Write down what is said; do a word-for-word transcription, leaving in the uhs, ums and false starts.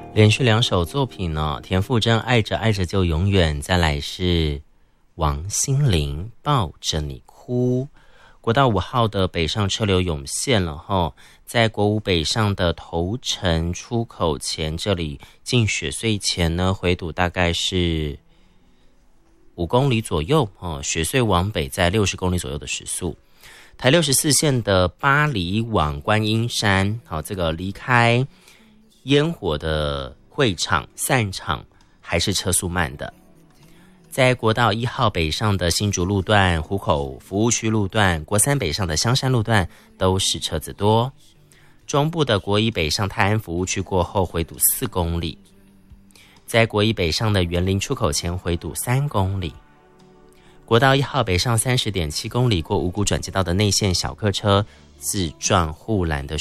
连续两首作品呢，田馥甄爱着爱着就永远，再来是王心凌抱着你哭。国道五号的北上车流涌现了齁，在国五北上的头城出口前，这里进雪隧前呢，回堵大概是五公里左右哦，雪隧往北在六十公里左右的时速。台六十四线的巴黎往观音山，好，这个离开烟火的会场散场还是车速慢的。在国道一号北上的新竹路段、湖口服务区路段、国三北上的香山路段都是车子多。中部的国一北上泰安服务区过后回堵四公里，在国一北上的园林出口前回堵三公里。国道一号北上 三十点七公里过五股转接道的内线小客车自撞护栏的